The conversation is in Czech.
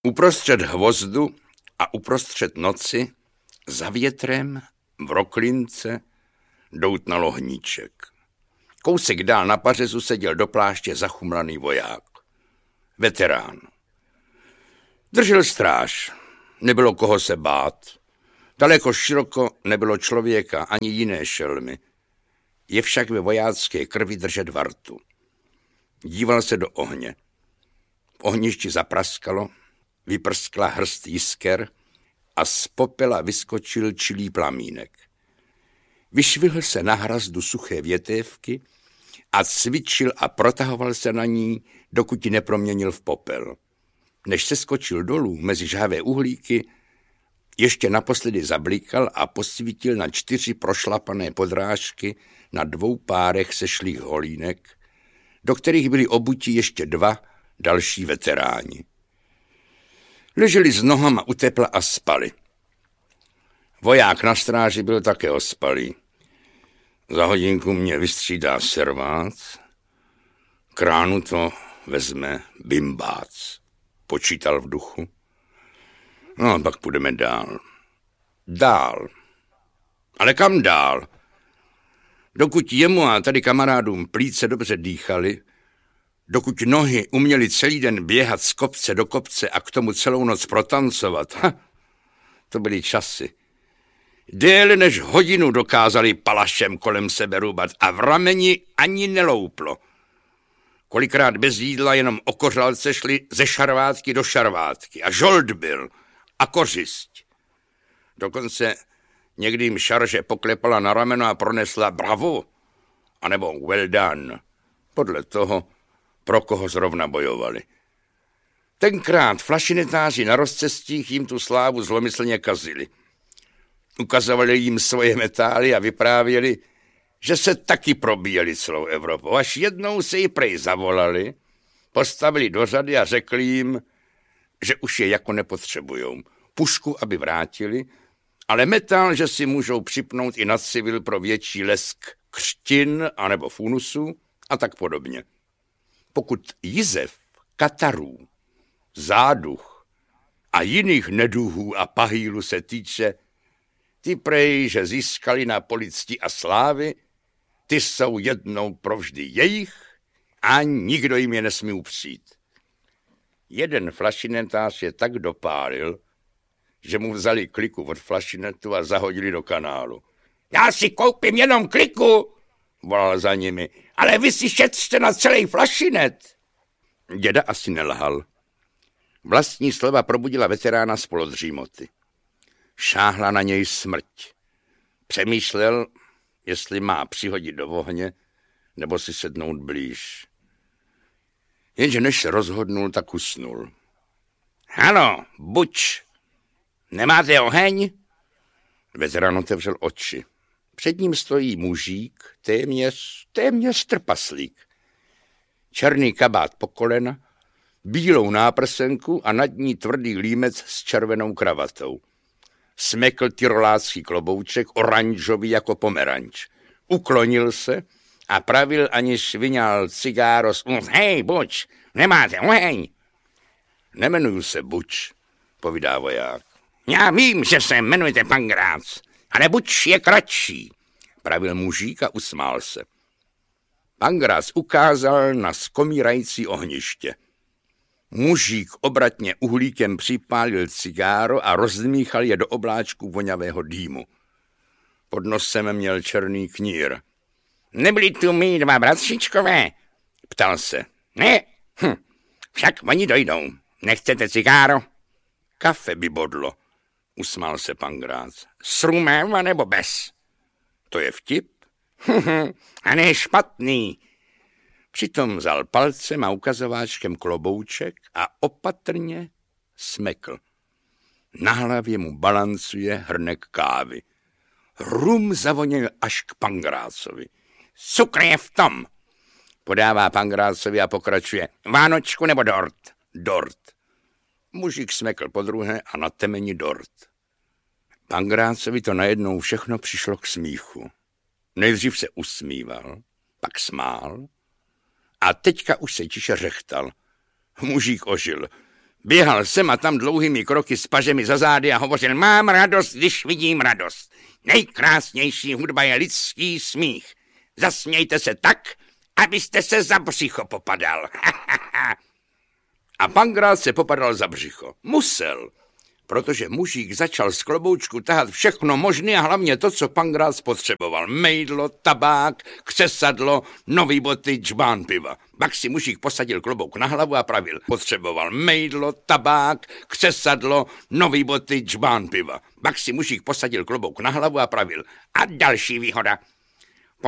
Uprostřed hvozdu a uprostřed noci, za větrem, v roklince, doutnal ohníček. Kousek dál na pařezu seděl do pláště zachumlaný voják. Veterán. Držel stráž. Nebylo koho se bát. Daleko široko nebylo člověka ani jiné šelmy. Je však ve vojácké krvi držet vartu. Díval se do ohně. V ohništi zapraskalo, vyprskla hrst jisker a z popela vyskočil čilý plamínek. Vyšvihl se na hrazdu suché větévky a cvičil a protahoval se na ní, dokud ji neproměnil v popel. Než se skočil dolů mezi žhavé uhlíky, ještě naposledy zablikal a posvítil na 4 prošlapané podrážky na 2 párech sešlých holínek, do kterých byli obuti ještě 2 další veteráni. Leželi s nohama u tepla a spali. Voják na stráži byl také ospalý. Za hodinku mě vystřídá servát, k ránu to vezme bimbác, počítal v duchu. No a pak půjdeme dál. Dál. Ale kam dál? Dokud jemu a tady kamarádům plíce dobře dýchali, dokud nohy uměli celý den běhat z kopce do kopce a k tomu celou noc protancovat, to byly časy. Déle než hodinu dokázali palašem kolem sebe rubat a v rameni ani nelouplo. Kolikrát bez jídla jenom o kořalce šli ze šarvátky do šarvátky a žolt byl a kořist. Dokonce někdy jim šarže poklepala na rameno a pronesla bravo, anebo well done, podle toho, pro koho zrovna bojovali. Tenkrát flašinetáři na rozcestích jim tu slávu zlomyslně kazili. Ukazovali jim svoje metály a vyprávěli, že se taky probíjeli celou Evropou. Až jednou se ji prej zavolali, postavili do řady a řekli jim, že už je jako nepotřebujou. Pušku, aby vrátili, ale metal, že si můžou připnout i na civil pro větší lesk křtin anebo funusů a tak podobně. Pokud jizev, katarů, záduch a jiných neduhů a pahýlu se týče, ty prej, že získali na poli cti a slávy, ty jsou jednou provždy jejich a nikdo jim je nesmí upřít. Jeden flašinetář je tak dopálil, že mu vzali kliku od flašinetu a zahodili do kanálu. Já si koupím jenom kliku, volal za nimi, ale vy si šetřte na celý flašinet. Děda asi nelhal. Vlastní slova probudila veterána z polodřímoty. Šáhla na něj smrť. Přemýšlel, jestli má přihodit do ohně, nebo si sednout blíž. Jenže než se rozhodnul, tak usnul. Halo, buč, nemáte oheň? Veterán otevřel oči. Před ním stojí mužík, téměř trpaslík. Černý kabát po kolena, bílou náprsenku a nad ní tvrdý límec s červenou kravatou. Smekl tyrolácký klobouček, oranžový jako pomeranč. Uklonil se a pravil, aniž vyňal cigáro z úst. Hej, buč, nemáte oheň? Nemenuju se Buč, povídá voják. Já vím, že se jmenujete Pangrác, ale Buč je kratší, pravil mužík a usmál se. Pangrác ukázal na skomírající ohniště. Mužík obratně uhlíkem připálil cigáro a rozdmíchal je do obláčku vonavého dýmu. Pod nosem měl černý knír. Nebyli tu mý 2 bratříčkové? Ptal se. Ne, však oni dojdou. Nechcete cigáro? Kafe by bodlo, usmál se Pangrác. S rumem anebo bez? To je vtip? A ne špatný. Přitom vzal palcem a ukazováčkem klobouček a opatrně smekl. Na hlavě mu balancuje hrnek kávy. Rum zavonil až k Pangrácovi. Cukr je v tom, podává Pangrácovi a pokračuje. Vánočku nebo dort? Dort. Mužík smekl podruhé a na temeni dort. Pangrácovi to najednou všechno přišlo k smíchu. Nejdřív se usmíval, pak smál a teďka už se tiše řechtal. Mužík ožil. Běhal sem a tam dlouhými kroky s pažemi za zády a hovořil: mám radost, když vidím radost. Nejkrásnější hudba je lidský smích. Zasmějte se tak, abyste se za břicho popadal. A Pankrát se popadal za břicho. Musel, protože mužík začal z kloboučku tahat všechno možné a hlavně to, co Pankrát spotřeboval. Mejdlo, tabák, křesadlo, nový boty, džbán piva. Pak si mužík posadil klobouk na hlavu a pravil: potřeboval mejdlo, tabák, křesadlo, nový boty, džbán piva. Pak si mužík posadil klobouk na hlavu a pravil: a další výhoda.